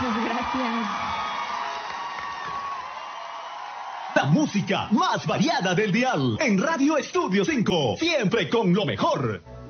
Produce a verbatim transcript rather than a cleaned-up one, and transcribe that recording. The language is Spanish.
Muchas gracias. La música más variada del dial en Radio Estudio cinco, siempre con lo mejor.